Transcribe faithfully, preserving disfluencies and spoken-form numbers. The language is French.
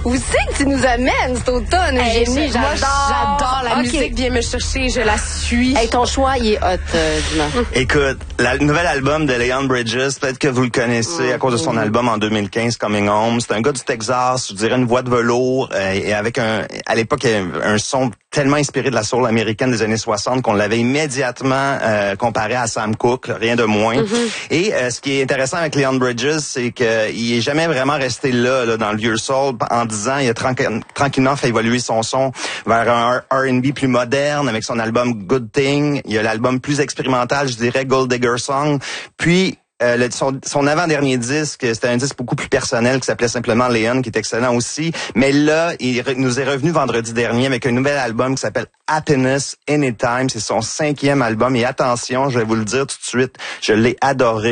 Où c'est que tu nous amènes cet automne, Hey, Eugénie? moi, J'adore. j'adore. La Okay. musique vient me chercher, je la suis. Hey, ton choix, il est hot, euh, Dima. Écoute, le nouvel album de Leon Bridges, peut-être que vous le connaissez à cause de son album en deux mille quinze, Coming Home. C'est un gars du Texas, je dirais une voix de velours, euh, et avec un, à l'époque, un son tellement inspiré de la soul américaine des années soixante qu'on l'avait immédiatement euh, comparé à Sam Cooke, rien de moins. Mm-hmm. Et euh, ce qui est intéressant avec Leon Bridges, c'est qu'il est jamais vraiment resté là, là dans le vieux soul. En dix ans, il a tranqu- tranquillement fait évoluer son son vers un R and B plus moderne avec son album Good Thing. Il y a l'album plus expérimental, je dirais, Gold Digger Song. Puis Euh, le, son, son avant-dernier disque, c'était un disque beaucoup plus personnel qui s'appelait simplement Leon, qui est excellent aussi. Mais là, il re, nous est revenu vendredi dernier avec un nouvel album qui s'appelle Happiness Anytime. C'est son cinquième album. Et attention, je vais vous le dire tout de suite, je l'ai adoré.